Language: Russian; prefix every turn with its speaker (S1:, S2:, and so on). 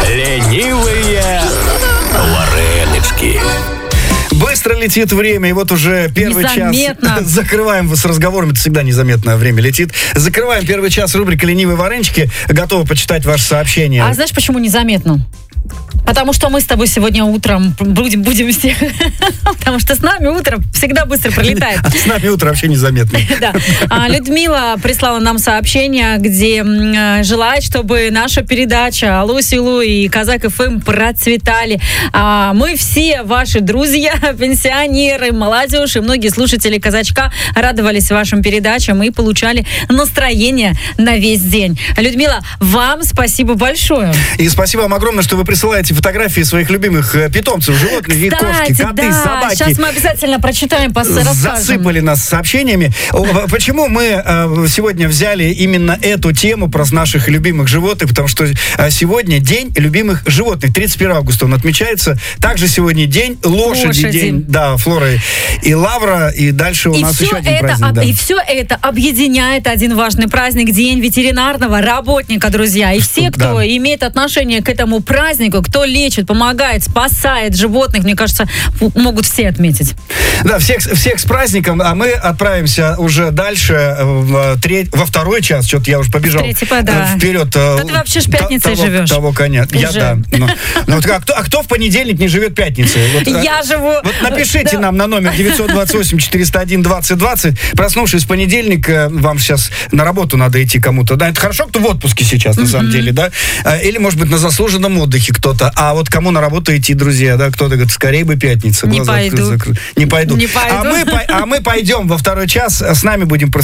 S1: Ленивые варенички.
S2: Быстро летит время, и вот уже первый
S3: незаметно.
S2: час. Закрываем с разговором, это всегда незаметно время летит. Закрываем первый час рубрики «Ленивые варенички». Готовы почитать ваши сообщения.
S3: А знаешь, почему незаметно? Потому что мы с тобой сегодня утром будем всех... Потому что с нами утро всегда быстро пролетает.
S2: А с нами утро вообще незаметно.
S3: Да. Людмила прислала нам сообщение, где желает, чтобы наша передача «Алло, село» и «Казак ФМ» процветали. Мы все ваши друзья, пенсионеры, молодежь и многие слушатели «Казачка» радовались вашим передачам и получали настроение на весь день. Людмила, вам спасибо большое.
S2: И спасибо вам огромное, что вы присылаете фотографии своих любимых питомцев, животных, и кошки, коты, собаки.
S3: Сейчас мы обязательно прочитаем, расскажем.
S2: Засыпали нас сообщениями. Почему мы сегодня взяли именно эту тему про наших любимых животных? Потому что сегодня день любимых животных. 31 августа он отмечается. Также сегодня день лошади. День, да, Флора и Лавра. И дальше у нас еще один праздник. Да.
S3: И все это объединяет один важный праздник, день ветеринарного работника, друзья. И все, кто имеет отношение к этому празднику, кто лечит, помогает, спасает животных, мне кажется, могут все отметить.
S2: Да, всех с праздником, а мы отправимся уже дальше во второй час. Что-то я уже побежал вперед.
S3: Да ты вообще ж пятницей живешь.
S2: Того коня. Я, да. А кто в понедельник не живет пятницей?
S3: Я живу.
S2: Вот напишите нам на номер 928-401-2020. Проснувшись в понедельник, вам сейчас на работу надо идти кому-то. Да, это хорошо, кто в отпуске сейчас, на самом деле, да? Или, может быть, на заслуженном отдыхе кто-то. А вот кому на работу идти, друзья, да? Кто-то говорит, скорее бы пятница.
S3: Не пойду.
S2: Не пойду. А мы пойдем во второй час. С нами будем